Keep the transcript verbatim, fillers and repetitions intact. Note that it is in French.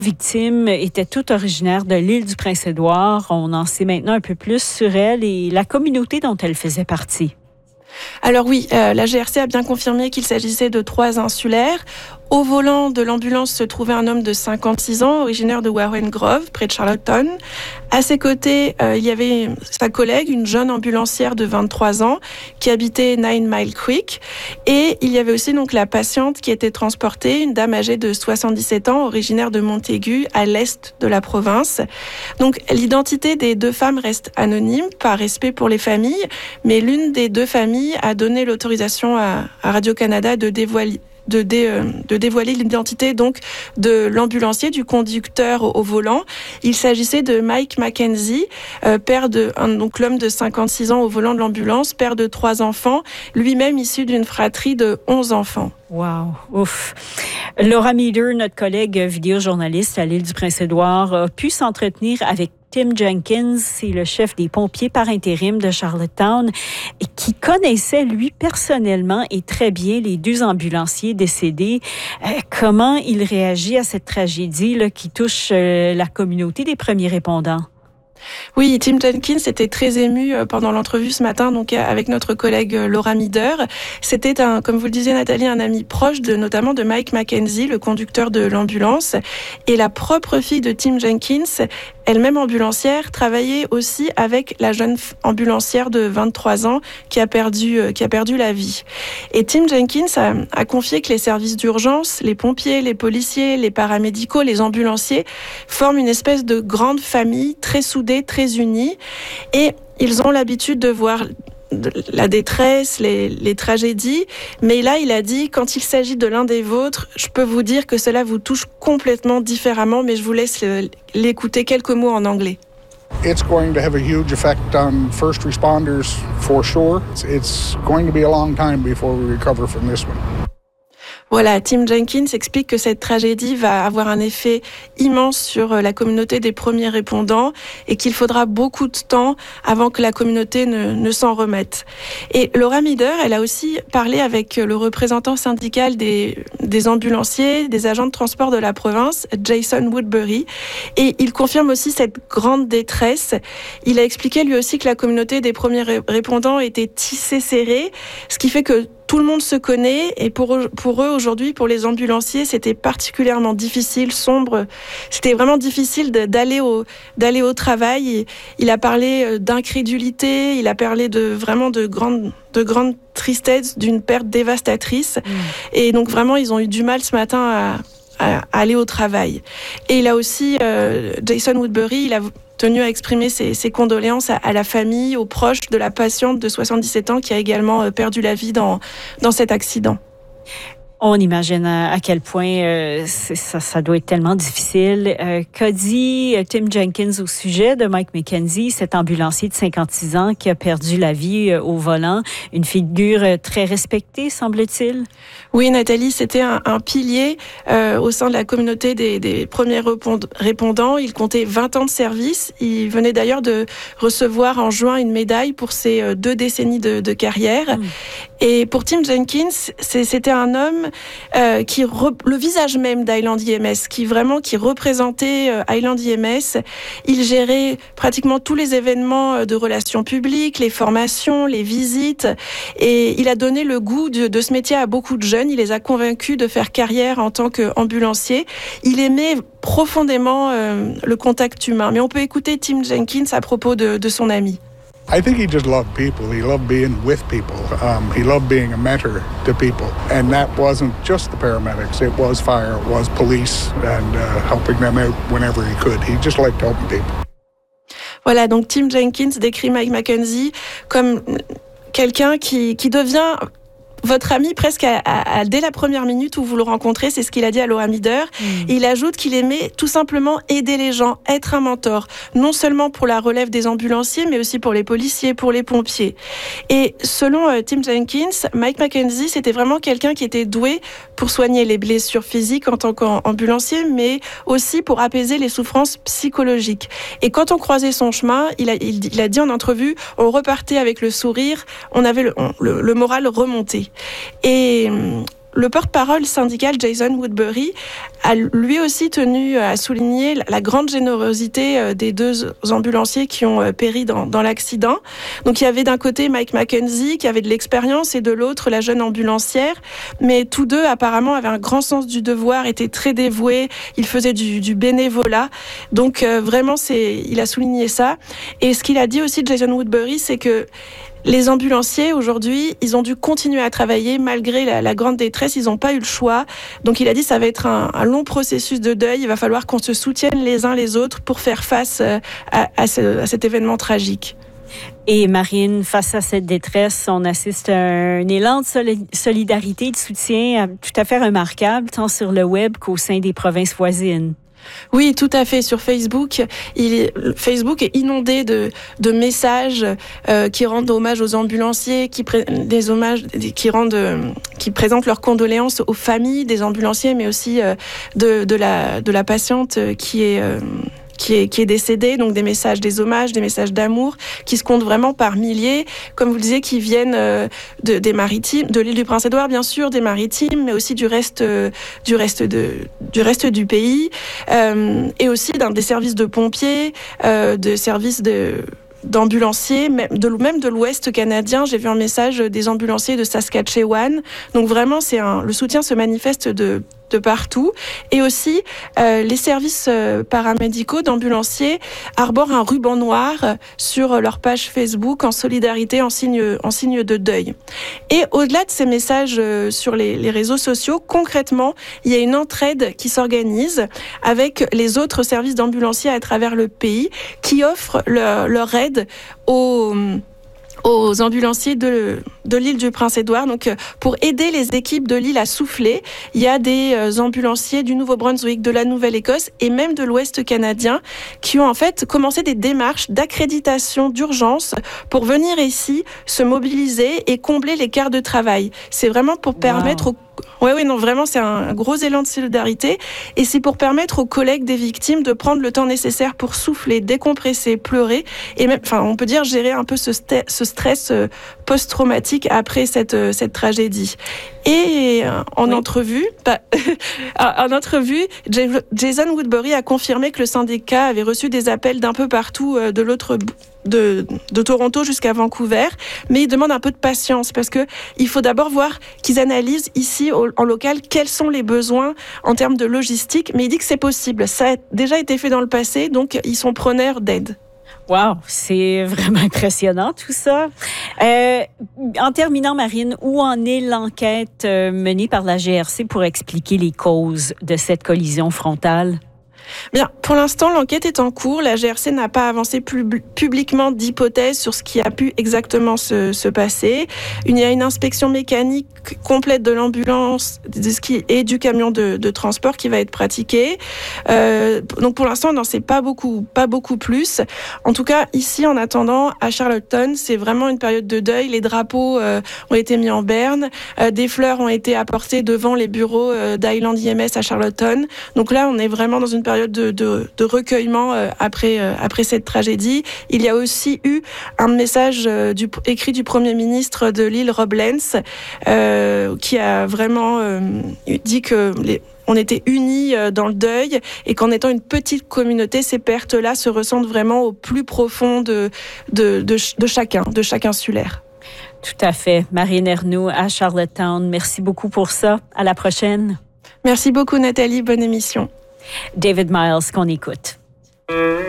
Victimes étaient toutes originaires de l'île du Prince-Édouard. On en sait maintenant un peu plus sur elle et la communauté dont elle faisait partie. Alors oui, euh, la G R C a bien confirmé qu'il s'agissait de trois insulaires. Au volant de l'ambulance se trouvait un homme de cinquante-six ans, originaire de Warren Grove, près de Charlottetown. À ses côtés, euh, il y avait sa collègue, une jeune ambulancière de vingt-trois ans, qui habitait Nine Mile Creek. Et il y avait aussi donc la patiente qui était transportée, une dame âgée de soixante-dix-sept ans, originaire de Montaigu, à l'est de la province. Donc l'identité des deux femmes reste anonyme, par respect pour les familles, mais l'une des deux familles a donné l'autorisation à, à Radio-Canada de dévoiler De, dé, euh, de dévoiler l'identité donc de l'ambulancier, du conducteur au, au volant. Il s'agissait de Mike McKenzie, euh, père de un, donc l'homme de cinquante-six ans au volant de l'ambulance, père de trois enfants, lui-même issu d'une fratrie de onze enfants. Wow, ouf. Laura Meeder, notre collègue vidéojournaliste à l'île du Prince-Édouard, a pu s'entretenir avec Tim Jenkins, c'est le chef des pompiers par intérim de Charlottetown, et qui connaissait, lui, personnellement et très bien les deux ambulanciers décédés. Euh, comment il réagit à cette tragédie là, qui touche euh, la communauté des premiers répondants? Oui, Tim Jenkins était très ému pendant l'entrevue ce matin, donc avec notre collègue Laura Meeder. C'était un, comme vous le disiez Nathalie, un ami proche de, notamment de Mike McKenzie, le conducteur de l'ambulance, et la propre fille de Tim Jenkins, elle-même ambulancière, travaillait aussi avec la jeune ambulancière de vingt-trois ans qui a perdu, qui a perdu la vie. Et Tim Jenkins a, a confié que les services d'urgence, les pompiers, les policiers, les paramédicaux, les ambulanciers forment une espèce de grande famille très soudée, très unis, et ils ont l'habitude de voir la détresse, les, les tragédies, mais là il a dit, quand il s'agit de l'un des vôtres, je peux vous dire que cela vous touche complètement différemment, mais je vous laisse l'écouter, quelques mots en anglais. It's going to have a huge effect on first responders for sure. It's going to be a long time before we recover from this one. Voilà, Tim Jenkins explique que cette tragédie va avoir un effet immense sur la communauté des premiers répondants et qu'il faudra beaucoup de temps avant que la communauté ne, ne s'en remette. Et Laura Meeder, elle a aussi parlé avec le représentant syndical des, des ambulanciers, des agents de transport de la province, Jason Woodbury, et il confirme aussi cette grande détresse. Il a expliqué lui aussi que la communauté des premiers répondants était tissée serrée, ce qui fait que tout le monde se connaît et pour eux, pour eux aujourd'hui, pour les ambulanciers, c'était particulièrement difficile, sombre. C'était vraiment difficile de, d'aller au d'aller au travail. Il a parlé d'incrédulité, il a parlé de vraiment de grande de grande tristesse, d'une perte dévastatrice. Mmh. Et donc vraiment, ils ont eu du mal ce matin à, à aller au travail. Et il a aussi euh, Jason Woodbury, il a tenu à exprimer ses, ses condoléances à, à la famille, aux proches de la patiente de soixante-dix-sept ans qui a également perdu la vie dans, dans cet accident. On imagine à, à quel point euh, ça, ça doit être tellement difficile. Euh, qu'a dit Tim Jenkins au sujet de Mike McKenzie, cet ambulancier de cinquante-six ans qui a perdu la vie euh, au volant, une figure euh, très respectée, semble-t-il? Oui, Nathalie, c'était un, un pilier euh, au sein de la communauté des, des premiers répondants. Il comptait vingt ans de service. Il venait d'ailleurs de recevoir en juin une médaille pour ses deux décennies de, de carrière. Mmh. Et pour Tim Jenkins, c'est, c'était un homme euh, qui re, le visage même d'Highland I M S, qui vraiment qui représentait euh, Highland I M S. Il gérait pratiquement tous les événements de relations publiques, les formations, les visites, et il a donné le goût de, de ce métier à beaucoup de jeunes. Il les a convaincus de faire carrière en tant qu'ambulancier. Il aimait profondément euh, le contact humain. Mais on peut écouter Tim Jenkins à propos de, de son ami. I think he just loved people. He loved being with people. Um, he loved being a mentor to people. And that wasn't just the paramedics. It was fire, it was police, and uh, helping them out whenever he could. He just liked helping people. Voilà, donc Tim Jenkins décrit Mike McKenzie comme quelqu'un qui, qui devient votre ami presque à, à, à, dès la première minute où vous le rencontrez, c'est ce qu'il a dit à Laura Meeder. Mmh. Et il ajoute qu'il aimait tout simplement aider les gens, être un mentor, non seulement pour la relève des ambulanciers, mais aussi pour les policiers, pour les pompiers. Et selon euh, Tim Jenkins, Mike McKenzie, c'était vraiment quelqu'un qui était doué pour soigner les blessures physiques en tant qu'ambulancier, mais aussi pour apaiser les souffrances psychologiques. Et quand on croisait son chemin, il a, il, il a dit en entrevue, on repartait avec le sourire, on avait le, on, le, le moral remonté. Et le porte-parole syndical Jason Woodbury a lui aussi tenu à souligner la grande générosité des deux ambulanciers qui ont péri dans, dans l'accident. Donc il y avait d'un côté Mike McKenzie qui avait de l'expérience et de l'autre la jeune ambulancière, mais tous deux apparemment avaient un grand sens du devoir, étaient très dévoués, ils faisaient du, du bénévolat. Donc euh, vraiment, c'est, il a souligné ça. Et ce qu'il a dit aussi Jason Woodbury, c'est que les ambulanciers, aujourd'hui, ils ont dû continuer à travailler malgré la, la grande détresse. Ils n'ont pas eu le choix. Donc, il a dit que ça va être un, un long processus de deuil. Il va falloir qu'on se soutienne les uns les autres pour faire face à, à, ce, à cet événement tragique. Et Marine, face à cette détresse, on assiste à un élan de solidarité et de soutien tout à fait remarquable, tant sur le web qu'au sein des provinces voisines. Oui, tout à fait. Sur Facebook, il, Facebook est inondé de, de messages euh, qui rendent hommage aux ambulanciers, qui pré, des hommages, qui rendent, euh, qui présentent leurs condoléances aux familles des ambulanciers, mais aussi euh, de, de la, de la patiente qui est euh, Qui est, qui est décédé, donc des messages, des hommages, des messages d'amour qui se comptent vraiment par milliers, comme vous le disiez, qui viennent euh, de, des maritimes, de l'île du Prince-Édouard bien sûr, des maritimes, mais aussi du reste, euh, du reste de, du reste du pays, euh, et aussi dans des services de pompiers, euh, de services de d'ambulanciers, même de, même de l'Ouest canadien. J'ai vu un message des ambulanciers de Saskatchewan. Donc vraiment, c'est un, le soutien se manifeste de de partout. Et aussi, euh, les services euh, paramédicaux d'ambulanciers arborent un ruban noir sur leur page Facebook en solidarité, en signe, en signe de deuil. Et au-delà de ces messages euh, sur les, les réseaux sociaux, concrètement, il y a une entraide qui s'organise avec les autres services d'ambulanciers à travers le pays qui offrent leur, leur aide aux aux ambulanciers de, de l'île du Prince-Édouard. Donc, pour aider les équipes de l'île à souffler, il y a des ambulanciers du Nouveau-Brunswick, de la Nouvelle-Écosse et même de l'Ouest canadien qui ont en fait commencé des démarches d'accréditation d'urgence pour venir ici se mobiliser et combler les quarts de travail. C'est vraiment pour permettre wow. aux Oui, oui, non, vraiment, c'est un gros élan de solidarité. Et c'est pour permettre aux collègues des victimes de prendre le temps nécessaire pour souffler, décompresser, pleurer. Et même, enfin, on peut dire gérer un peu ce, st- ce stress post-traumatique après cette, cette tragédie. Et en oui. entrevue, bah, en entrevue, Jason Woodbury a confirmé que le syndicat avait reçu des appels d'un peu partout de l'autre bout. De, de Toronto jusqu'à Vancouver, mais il demande un peu de patience parce que il faut d'abord voir qu'ils analysent ici au, en local quels sont les besoins en termes de logistique, mais il dit que c'est possible. Ça a déjà été fait dans le passé, donc ils sont preneurs d'aide. Wow, c'est vraiment impressionnant tout ça. Euh, en terminant, Marine, où en est l'enquête menée par la G R C pour expliquer les causes de cette collision frontale? Bien, pour l'instant, l'enquête est en cours. La G R C n'a pas avancé pub- publiquement d'hypothèses sur ce qui a pu exactement se, se passer. Il y a une inspection mécanique complète de l'ambulance de ce qui, et du camion de, de transport qui va être pratiquée. Euh, donc, pour l'instant, on n'en sait pas beaucoup, pas beaucoup plus. En tout cas, ici, en attendant, à Charlottetown, c'est vraiment une période de deuil. Les drapeaux euh, ont été mis en berne. Euh, des fleurs ont été apportées devant les bureaux euh, d'Highland I M S à Charlottetown. Donc là, on est vraiment dans une période De, de, de recueillement euh, après, euh, après cette tragédie. Il y a aussi eu un message euh, du, écrit du Premier ministre de l'île, Rob Lenz, euh, qui a vraiment euh, dit que les, on était unis euh, dans le deuil et qu'en étant une petite communauté, ces pertes-là se ressentent vraiment au plus profond de, de, de, de chacun, de chaque insulaire. Tout à fait. Marine Ernoult à Charlottetown. Merci beaucoup pour ça. À la prochaine. Merci beaucoup, Nathalie. Bonne émission. David Miles, qu'on écoute.